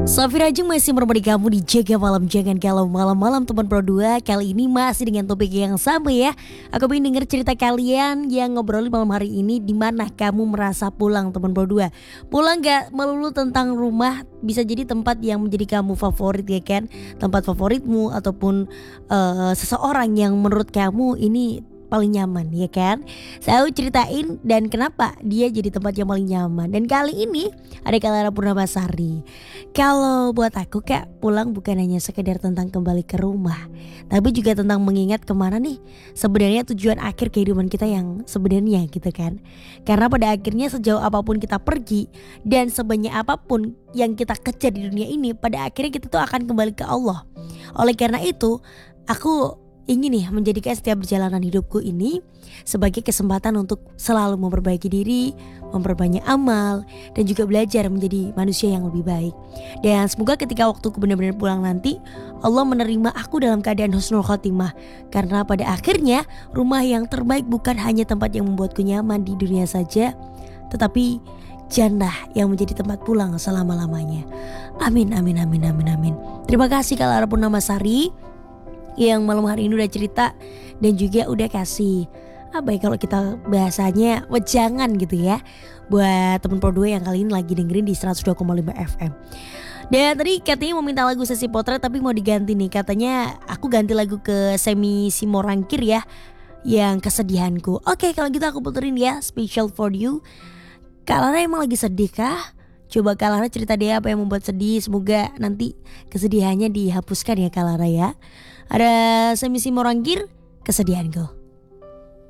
Safira Ajeng masih menemani kamu di Jaga Malam. Jangan kalau malam-malam teman Pro 2. Kali ini masih dengan topik yang sama ya. Aku pengen denger cerita kalian yang ngobrolin malam hari ini. Dimana kamu merasa pulang teman Pro 2. Pulang gak melulu tentang rumah, bisa jadi tempat yang menjadi kamu favorit ya kan. Tempat favoritmu ataupun seseorang yang menurut kamu ini paling nyaman ya kan. Saya ceritain dan kenapa dia jadi tempat yang paling nyaman. Dan kali ini ada Kak Purnamasari. Kalau buat aku Kak, pulang bukan hanya sekedar tentang kembali ke rumah, tapi juga tentang mengingat kemana nih sebenarnya tujuan akhir kehidupan kita yang sebenarnya gitu kan. Karena pada akhirnya sejauh apapun kita pergi dan sebanyak apapun yang kita kejar di dunia ini, pada akhirnya kita tuh akan kembali ke Allah. Oleh karena itu aku ingin nih menjadikan setiap perjalanan hidupku ini sebagai kesempatan untuk selalu memperbaiki diri, memperbanyak amal, dan juga belajar menjadi manusia yang lebih baik. Dan semoga ketika waktuku benar-benar pulang nanti, Allah menerima aku dalam keadaan husnul khotimah. Karena pada akhirnya rumah yang terbaik bukan hanya tempat yang membuatku nyaman di dunia saja, tetapi jannah yang menjadi tempat pulang selama-lamanya. Amin, amin, amin, amin, amin. Terima kasih Kak Lara Purnamasari yang malam hari ini udah cerita dan juga udah kasih apa ya kalau kita bahasanya wejangan gitu ya buat temen Pro 2 yang kali ini lagi dengerin di 102,5 FM. Dan tadi katanya mau minta lagu sesi potret tapi mau diganti nih, katanya aku ganti lagu ke Semi Simorangkir ya, yang Kesedihanku. Oke, kalau gitu aku puterin ya, Special for You. Kak Lara emang lagi sedih kah? Coba Kak Lara cerita deh apa yang membuat sedih. Semoga nanti kesedihannya dihapuskan ya Kak Lara ya. Ada Semi Simorangkir, Kesedihanku.